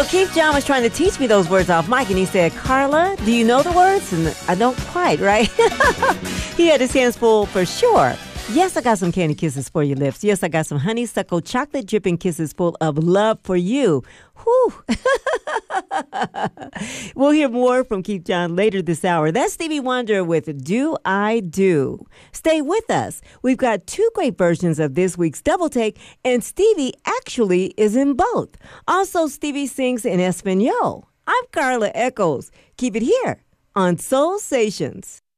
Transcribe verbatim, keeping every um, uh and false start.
Keith John was trying to teach me those words off mic, and he said, Carla, do you know the words? And I don't quite, right? He had his hands full for sure. Yes, I got some candy kisses for your lips. Yes, I got some honeysuckle chocolate dripping kisses full of love for you. Whew. We'll hear more from Keith John later this hour. That's Stevie Wonder with Do I Do. Stay with us. We've got two great versions of this week's Double Take, and Stevie actually is in both. Also, Stevie sings in Espanol. I'm Carla Echols. Keep it here on Soul Stations.